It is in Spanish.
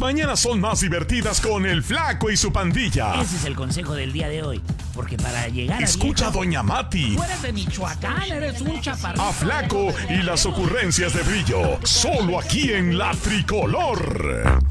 mañanas son más divertidas con el Flaco y su pandilla. Ese es el consejo del día de hoy. Porque para llegar Escucha a Doña Mati. Tú eres de Michoacán, eres un chaparrito. A Flaco y las ocurrencias de Brillo. Solo aquí en La Tricolor.